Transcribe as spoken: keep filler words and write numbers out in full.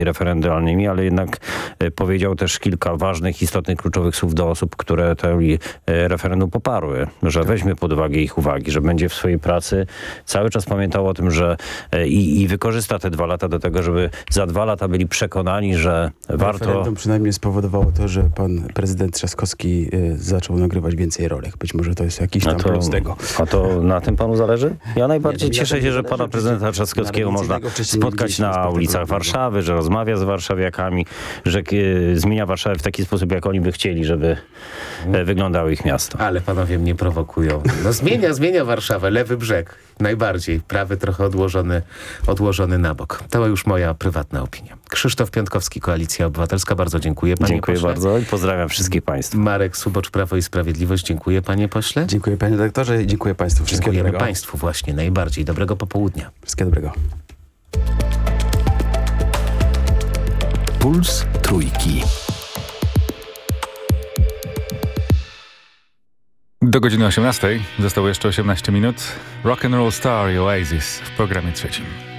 referendalnymi, ale jednak powiedział też kilka ważnych, istotnych, kluczowych słów do osób, które to referendum poparły, że weźmie pod uwagę ich uwagi, że będzie w swojej pracy cały czas pamiętał o tym, że i, i wykorzysta te dwa lata do tego, żeby za dwa lata byli przekonani, że warto... Referendum przynajmniej spowodowało to, że pan prezydent Trzaskowski y, zaczął nagrywać więcej rolek. Być może to jest jakiś tam to, plus tego. A to na tym panu zależy? Ja najbardziej Nie, cieszę się, że pana prezydenta Trzaskowskiego można spotkać na ulicach Warszawy, że rozmawia z warszawiakami, że e, zmienia Warszawę w taki sposób, jak oni by chcieli, żeby e, wyglądało ich miasto. Ale panowie mnie prowokują. No zmienia, zmienia Warszawę, lewy brzeg. Najbardziej. Prawy trochę odłożony, odłożony na bok. To już moja prywatna opinia. Krzysztof Piątkowski, Koalicja Obywatelska. Bardzo dziękuję, panie Dziękuję pośle. bardzo i pozdrawiam wszystkich państwa. Marek Subocz, Prawo i Sprawiedliwość. Dziękuję, panie pośle. Dziękuję, panie redaktorze, i dziękuję państwu. Wszystkiego Dziękujemy dobrego. państwu właśnie najbardziej. Dobrego popołudnia. Wszystkiego dobrego. Puls Trójki. Do godziny osiemnastej zostało jeszcze osiemnaście minut. Rock and Roll Star i Oasis w programie trzecim.